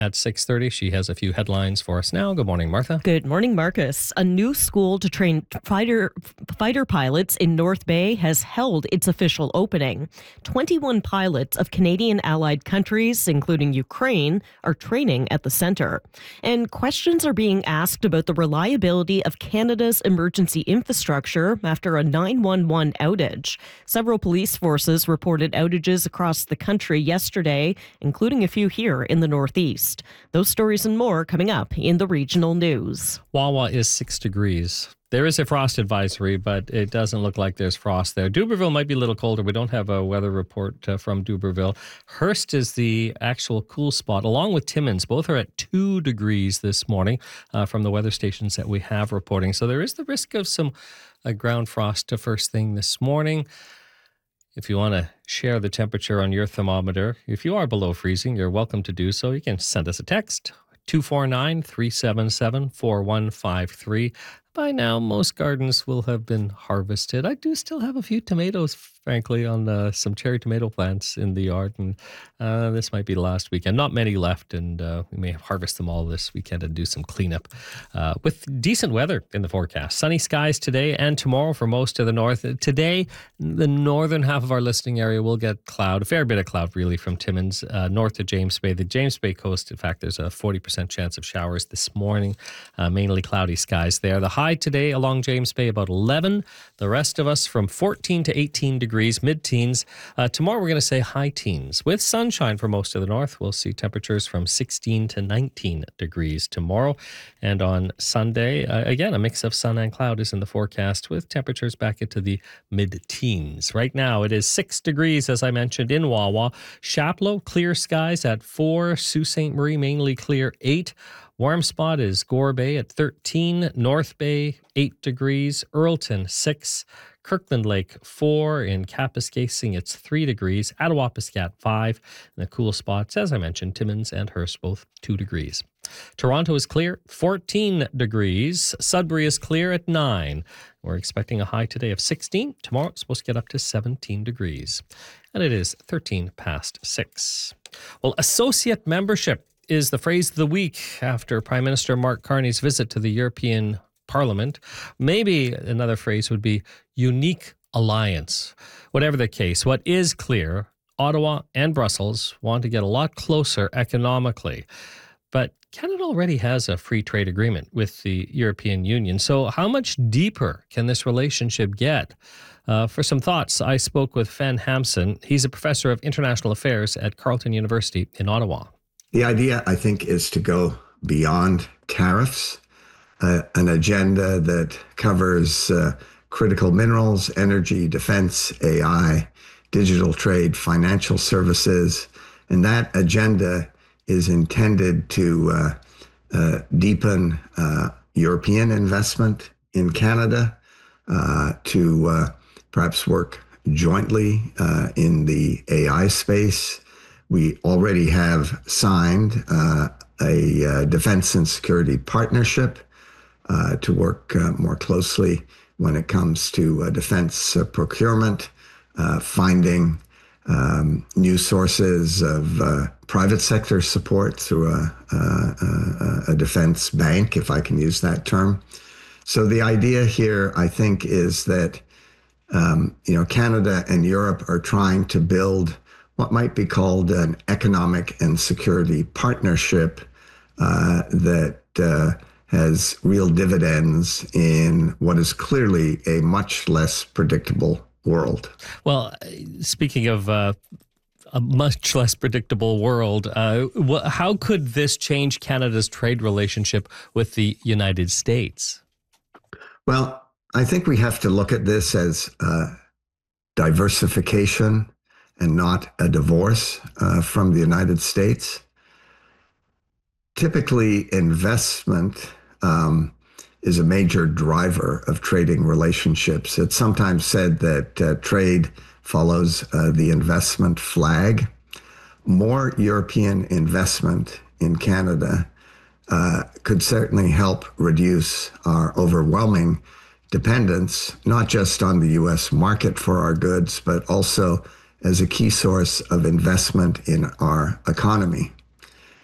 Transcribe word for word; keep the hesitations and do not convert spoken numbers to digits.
At six thirty, she has a few headlines for us now. Good morning, Martha. Good morning, Marcus. A new school to train fighter fighter pilots in North Bay has held its official opening. twenty-one pilots of Canadian allied countries, including Ukraine, are training at the center. And questions are being asked about the reliability of Canada's emergency infrastructure after a nine one one outage. Several police forces reported outages across the country yesterday, including a few here in the Northeast. Those stories and more coming up in the regional news. Wawa is six degrees. There is a frost advisory, but it doesn't look like there's frost there. Dubreuilville might be a little colder. We don't have a weather report uh, from Dubreuilville. Hearst is the actual cool spot, along with Timmins. Both are at two degrees this morning uh, from the weather stations that we have reporting. So there is the risk of some uh, ground frost to first thing this morning. If you want to share the temperature on your thermometer, if you are below freezing, you're welcome to do so. You can send us a text, two four nine, three seven seven, four one five three. By now, most gardens will have been harvested. I do still have a few tomatoes, frankly, on uh, some cherry tomato plants in the yard, and uh, this might be the last weekend. Not many left, and uh, we may harvest them all this weekend and do some cleanup uh, with decent weather in the forecast. Sunny skies today and tomorrow for most of the north. Today, the northern half of our listening area will get cloud, a fair bit of cloud, really, from Timmins uh, north to James Bay. The James Bay coast, in fact, there's a forty percent chance of showers this morning, uh, mainly cloudy skies there. The high today along James Bay about eleven. The rest of us from fourteen to eighteen degrees, mid-teens. Uh, tomorrow we're going to say high teens. With sunshine for most of the north, we'll see temperatures from sixteen to nineteen degrees tomorrow. And on Sunday, uh, again, a mix of sun and cloud is in the forecast with temperatures back into the mid-teens. Right now it is six degrees, as I mentioned, in Wawa. Chapleau, clear skies at four. Sault Ste. Marie, mainly clear, eight. Warm spot is Gore Bay at thirteen, North Bay, eight degrees, Earlton, six, Kirkland Lake, four, in Kapuskasing, it's three degrees, Attawapiskat, five, and the cool spots, as I mentioned, Timmins and Hearst, both two degrees. Toronto is clear, fourteen degrees, Sudbury is clear at nine. We're expecting a high today of sixteen. Tomorrow it's supposed to get up to seventeen degrees, and it is thirteen past six. Well, associate membership is the phrase of the week after Prime Minister Mark Carney's visit to the European Parliament. Maybe another phrase would be unique alliance. Whatever the case, what is clear, Ottawa and Brussels want to get a lot closer economically. But Canada already has a free trade agreement with the European Union. So how much deeper can this relationship get? Uh, for some thoughts, I spoke with Fen Hampson. He's a professor of international affairs at Carleton University in Ottawa. The idea, I think, is to go beyond tariffs, uh, an agenda that covers uh, critical minerals, energy, defense, A I, digital trade, financial services. And that agenda is intended to uh, uh, deepen uh, European investment in Canada, uh, to uh, perhaps work jointly uh, in the A I space. We already have signed uh, a uh, defense and security partnership uh, to work uh, more closely when it comes to uh, defense uh, procurement, uh, finding um, new sources of uh, private sector support through a, a, a defense bank, if I can use that term. So the idea here, I think, is that um, you know, Canada and Europe are trying to build what might be called an economic and security partnership uh, that uh, has real dividends in what is clearly a much less predictable world. Well, speaking of uh, a much less predictable world, uh, wh- how could this change Canada's trade relationship with the United States? Well, I think we have to look at this as uh, diversification and not a divorce uh, from the United States. Typically, investment um, is a major driver of trading relationships. It's sometimes said that uh, trade follows uh, the investment flag. More European investment in Canada uh, could certainly help reduce our overwhelming dependence, not just on the U S market for our goods, but also as a key source of investment in our economy.